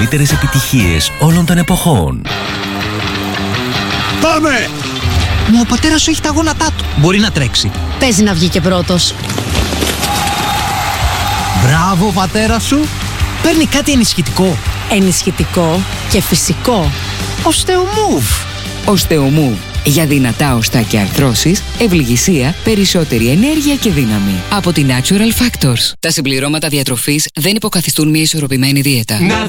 Καλύτερες επιτυχίες όλων των εποχών. Πάμε! Μα ο πατέρας σου έχει τα γόνατά του. Μπορεί να τρέξει. Παίζει να βγει και πρώτος. Μπράβο, ο πατέρας σου. Παίρνει κάτι ενισχυτικό. Ενισχυτικό και φυσικό. Osteomove. Osteomove. Για δυνατά οστά και αρθρώσεις, ευληγησία, περισσότερη ενέργεια και δύναμη. Από τη Natural Factors. Τα συμπληρώματα διατροφής δεν υποκαθιστούν μια ισορροπημένη δίαιτα.